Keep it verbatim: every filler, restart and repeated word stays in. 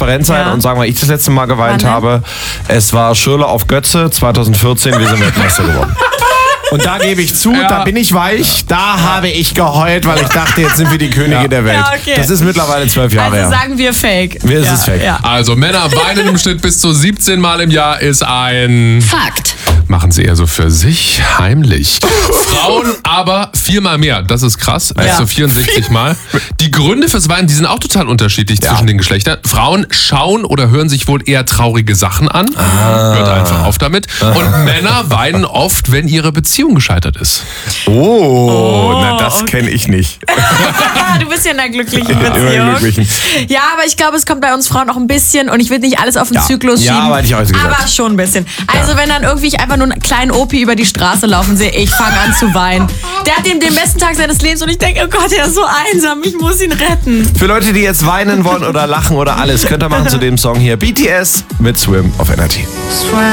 transparent sein Ja. und sagen, weil ich das letzte Mal geweint Wann habe. Es war Schürrle auf Götze zwanzig vierzehn, wir sind Weltmeister geworden. Und da gebe ich zu, Ja. da bin ich weich, da habe ich geheult, weil ich dachte, jetzt sind wir die Könige Ja. der Welt. Ja, okay. Das ist mittlerweile zwölf Jahre Also her. sagen wir Fake. Wir ist ja, es Fake. Ja. Also Männer weinen im Schnitt bis zu siebzehn Mal im Jahr ist ein... Fakt. Machen sie eher so für sich heimlich. Frauen aber viermal mehr. Das ist krass. Also Ja. so vierundsechzig Mal. Die Gründe fürs Weinen, die sind auch total unterschiedlich Ja. zwischen den Geschlechtern. Frauen schauen oder hören sich wohl eher traurige Sachen an. Hört einfach auf damit. Und Männer weinen oft, wenn ihre Beziehung gescheitert ist. Oh, na das okay. kenne ich nicht. Du bist ja in einer glücklichen Immer Beziehung. glücklichen. Ja, aber ich glaube, es kommt bei uns Frauen auch ein bisschen, und ich will nicht alles auf den Ja. Zyklus Ja, schieben. aber hätte ich auch so gesagt. aber schon ein bisschen. Also wenn dann irgendwie ich einfach nur einen kleinen Opi über die Straße laufen sehe, ich fange an zu weinen. Der hat den, den besten Tag seines Lebens und ich denke, oh Gott, er ist so einsam, ich muss ihn retten. Für Leute, die jetzt weinen wollen oder lachen oder alles, könnt ihr machen zu dem Song hier. B T S mit Swim auf N R T. Swim.